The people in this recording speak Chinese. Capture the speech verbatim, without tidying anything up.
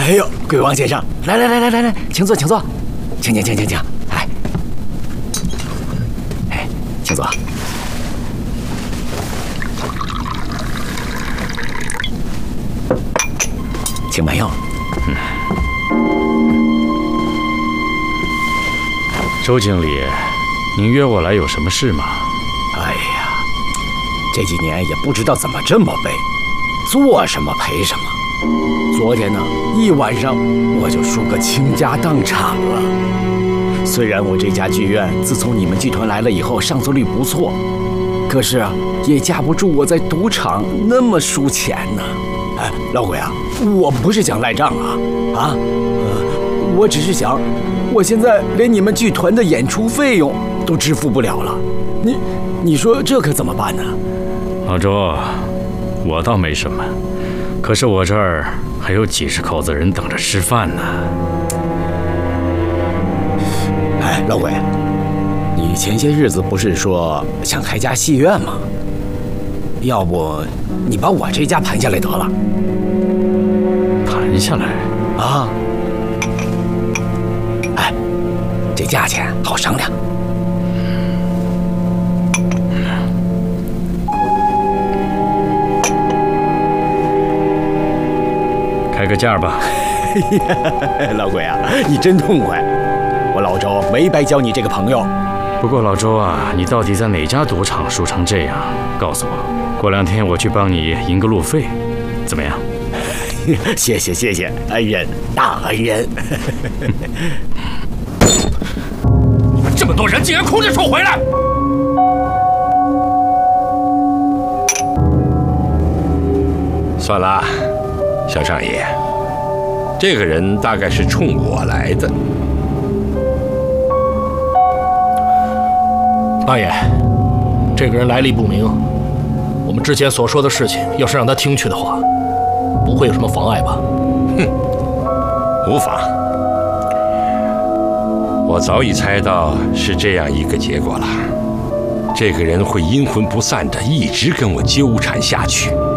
哎呦，鬼王先生，来来来来来来，请坐，请坐，请请请请请，哎，哎，请坐。请慢用。嗯。 周经理，您约我来有什么事吗？ 哎呀，这几年也不知道怎么这么背，做什么赔什么。昨天呢，一晚上我就输个倾家荡产了。虽然我这家剧院自从你们剧团来了以后上座率不错，可是啊，也架不住我在赌场那么输钱呢。哎，老鬼啊，我不是想赖账啊，啊，呃，我只是想，我现在连你们剧团的演出费用都支付不了了，你，你说这可怎么办呢？ 老周，我倒没什么，可是我这儿还有几十口子人等着吃饭呢。 哎，老鬼，你前些日子不是说想开家戏院吗？要不你把我这家盘下来得了。 盘下来啊？哎，这价钱好商量。 开个价吧。 老鬼啊，你真痛快，我老周没白交你这个朋友。 不过老周啊，你到底在哪家赌场输成这样？告诉我，过两天我去帮你赢个路费，怎么样？ 谢谢谢谢，恩人大恩人。 你们这么多人竟然空着手回来！ 算了，小少爷，这个人大概是冲我来的。 八爷，这个人来历不明，我们之前所说的事情，要是让他听去的话，不会有什么妨碍吧？ 哼，无妨。我早已猜到是这样一个结果了。这个人会阴魂不散的一直跟我纠缠下去。